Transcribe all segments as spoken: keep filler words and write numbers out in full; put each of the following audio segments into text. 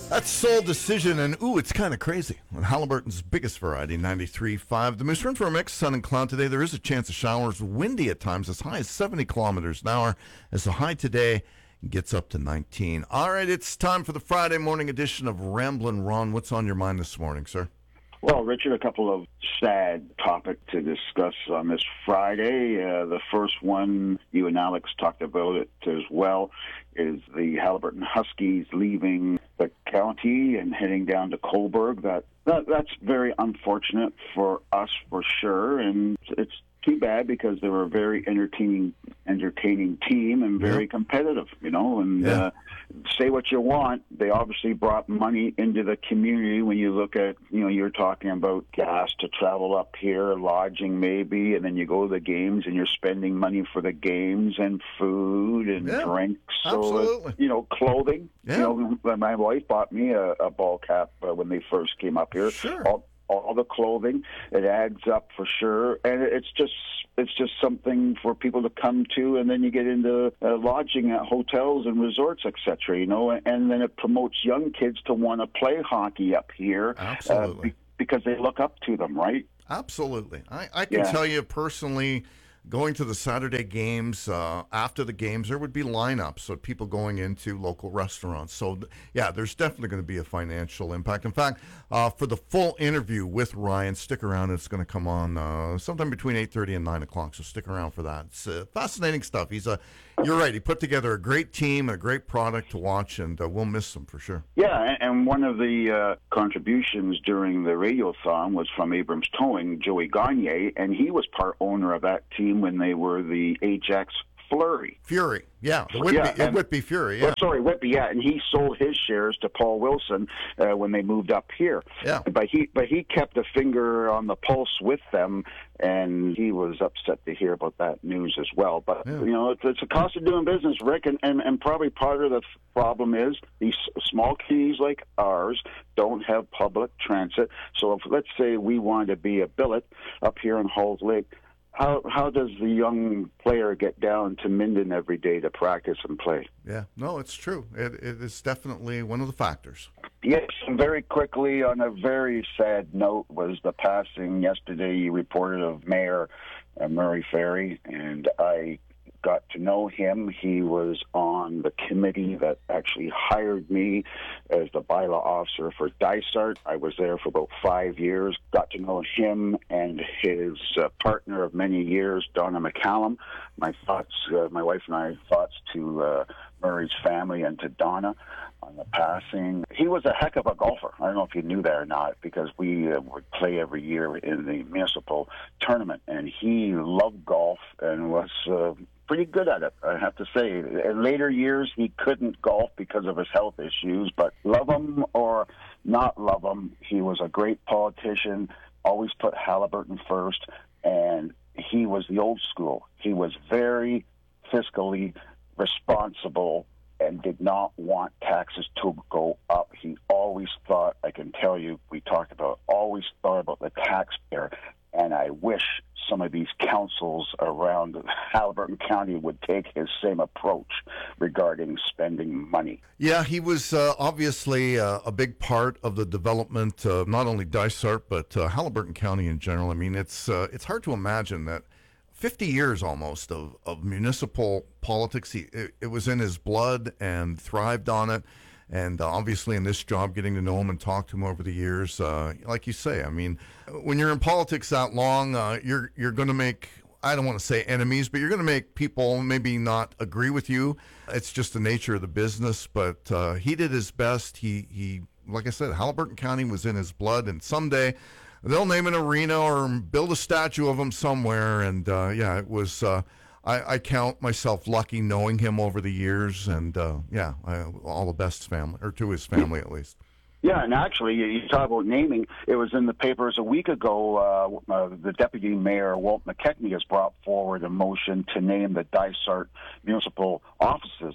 That's Soul Decision, and ooh, it's kind of crazy. On Halliburton's biggest variety, ninety-three point five. The Moose Run for a mix, sun and cloud today. There is a chance of showers, windy at times, as high as seventy kilometers an hour, as the high today gets up to nineteen. All right, it's time for the Friday morning edition of Ramblin' Ron. What's on your mind this morning, sir? Well, Richard, a couple of sad topics to discuss on this Friday. Uh, the first one, you and Alex talked about it as well, is the Halliburton Huskies leaving the county and heading down to Cobourg. That, that that's very unfortunate for us, for sure, and it's too bad because they were a very entertaining, entertaining team and very yeah. competitive, you know, and yeah. uh, say what you want. They obviously brought money into the community. When you look at, you know, you're talking about gas to travel up here, lodging maybe, and then you go to the games and you're spending money for the games and food and yeah. drinks. So, Absolutely. Uh, you know, clothing. Yeah. You know, my wife bought me a, a ball cap uh, when they first came up here. Sure. All, all the clothing, it adds up for sure, and it's just it's just something for people to come to, and then you get into uh, lodging at hotels and resorts, et cetera. You know, and then it promotes young kids to want to play hockey up here, Absolutely, uh, be- because they look up to them, right? Absolutely, I, I can yeah. tell you personally. Going to the Saturday games, uh, after the games, there would be lineups of people going into local restaurants. So, yeah, there's definitely going to be a financial impact. In fact, uh, for the full interview with Ryan, stick around. It's going to come on uh, sometime between eight thirty and nine o'clock, so stick around for that. It's uh, fascinating stuff. He's a, you're right, he put together a great team, a great product to watch, and uh, we'll miss him for sure. Yeah, and one of the uh, contributions during the Radiothon was from Abrams Towing, Joey Gagne, and he was part owner of that team when they were the Ajax Flurry. Fury, yeah, the Whitby, yeah, and, Whitby Fury, yeah. Well, sorry, Whitby, yeah, and he sold his shares to Paul Wilson uh, when they moved up here. Yeah. But he but he kept a finger on the pulse with them, and he was upset to hear about that news as well. But, yeah. you know, it's, it's a cost of doing business, Rick, and, and, and probably part of the problem is these small communities like ours don't have public transit. So if, let's say, we wanted to be a billet up here in Halls Lake, How how does the young player get down to Minden every day to practice and play? Yeah, no, it's true. It, it is definitely one of the factors. Yes, and very quickly, on a very sad note, was the passing yesterday, you reported, of Mayor uh, Murray Ferry, and I got to know him. He was on the committee that actually hired me as the bylaw officer for Dysart. I was there for about five years, got to know him and his uh, partner of many years, Donna McCallum. My thoughts, uh, my wife and I, thoughts to uh, Murray's family and to Donna on the passing. He was a heck of a golfer. I don't know if you knew that or not, because we uh, would play every year in the municipal tournament, and he loved golf and was uh, pretty good at it, I have to say. In later years, he couldn't golf because of his health issues, but love him or not love him, he was a great politician, always put Halliburton first, and he was the old school. He was very fiscally responsible and did not want taxes to go up. He always thought, I can tell you, we talked about, always thought about the taxpayer, and I wish some of these councils around Halliburton County would take his same approach regarding spending money. Yeah, he was uh, obviously uh, a big part of the development of not only Dysart, but uh, Halliburton County in general. I mean, it's uh, it's hard to imagine that fifty years almost of, of municipal politics, he, it, it was in his blood and thrived on it. And uh, obviously in this job, getting to know him and talk to him over the years, uh, like you say, I mean, when you're in politics that long, uh, you're you're going to make, I don't want to say enemies, but you're going to make people maybe not agree with you. It's just the nature of the business, but uh, he did his best. He, he, like I said, Halliburton County was in his blood, and someday they'll name an arena or build a statue of him somewhere. And uh, yeah, it was... Uh, I, I count myself lucky knowing him over the years, and uh, yeah, I, all the best family, or to his family at least. Yeah, and actually, you talk about naming. It was in the papers a week ago. Uh, uh, the deputy mayor, Walt McKechnie, has brought forward a motion to name the Dysart municipal offices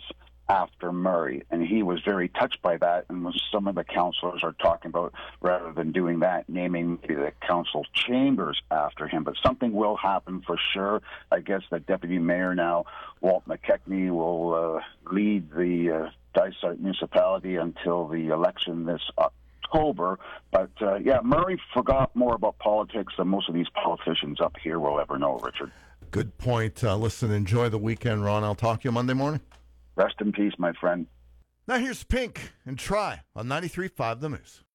after Murray, and he was very touched by that. And when some of the councillors are talking about, rather than doing that, naming maybe the council chambers after him. But something will happen for sure. I guess the deputy mayor now, Walt McKechnie, will uh, lead the uh, Dysart municipality until the election this October. But uh, yeah, Murray forgot more about politics than most of these politicians up here will ever know, Richard. Good point. Uh, listen, enjoy the weekend, Ron. I'll talk to you Monday morning. Rest in peace, my friend. Now here's Pink and Try on ninety-three point five The News.